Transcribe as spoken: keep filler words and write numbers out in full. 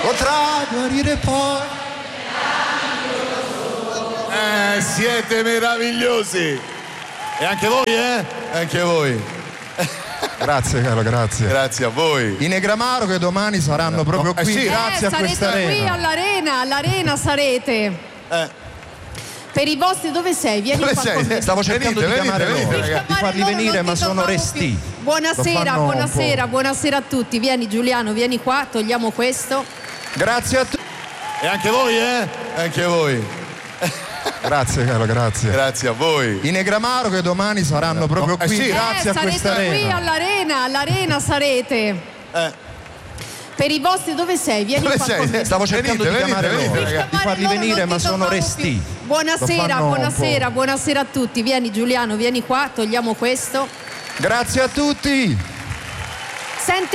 potrà guarire poi. Eh, siete meravigliosi. E anche voi, eh? Anche voi. Grazie caro, grazie. Grazie a voi. I Negramaro che domani saranno No, proprio no, eh qui, sì. grazie eh, a questa sarete qui arena. all'arena, all'arena sarete. Eh. Per i vostri, dove sei? Vieni Dove qua sei? con me. Stavo cercando Venite, di chiamare venite, loro, venite, ragazzi. di farli Loro venire, non ma ti sono trovavo resti. più. Buonasera, Lo fanno un buonasera, po'. buonasera a tutti. Vieni Giuliano, vieni qua, togliamo questo. Grazie a tutti. E anche voi, eh? Anche voi. Grazie caro, grazie. Grazie a voi. I Negramaro che domani saranno proprio eh qui, sì. grazie eh, a questa sarete qui arena. all'arena, all'arena sarete. Eh. Per i vostri, dove sei? Vieni Dove qua sei? con me. Stavo cercando Venite, di chiamare venite, loro, venite, di Chiamare farli loro venire, non ma ti sono trovavo resti. più. Lo Buonasera, fanno un buonasera, po'. buonasera a tutti. Vieni Giuliano, vieni qua, togliamo questo. Grazie a tutti. Senti